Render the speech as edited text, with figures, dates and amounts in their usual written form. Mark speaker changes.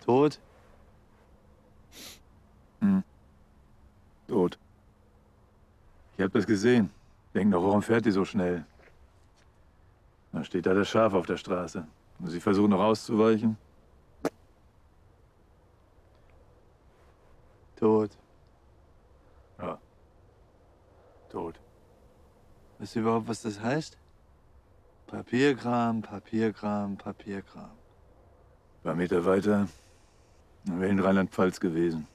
Speaker 1: Tot?
Speaker 2: Tot. Ich hab das gesehen. Denk noch, warum fährt die so schnell? Da steht da das Schaf auf der Straße. Und sie versuchen noch auszuweichen.
Speaker 1: Tot.
Speaker 2: Ja. Tot.
Speaker 1: Weißt du überhaupt, was das heißt? Papierkram, Papierkram, Papierkram.
Speaker 2: Ein paar Meter weiter wäre in Rheinland-Pfalz gewesen.